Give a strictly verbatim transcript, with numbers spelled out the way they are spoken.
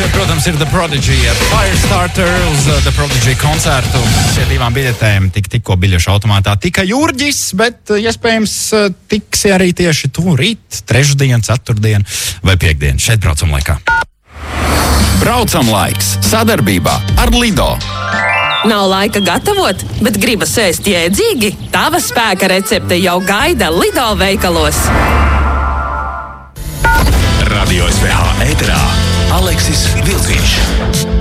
protams, ir The Prodigy ar Firestarter uz The Prodigy koncertu. Šie divām biļetēm tik, tikko biļešu automātā tika Jurģis, bet iespējams tiksi arī tieši tu rīt, trešdien, ceturtdien vai piekdien. Šeit braucam laikā. Braucam laiks sadarbībā ar Lido. Nav laika gatavot, bet gribas ēst jēdzīgi? Tava spēka recepte jau gaida Lido veikalos. Radio S V H ēterā Aleksis Vilciņš.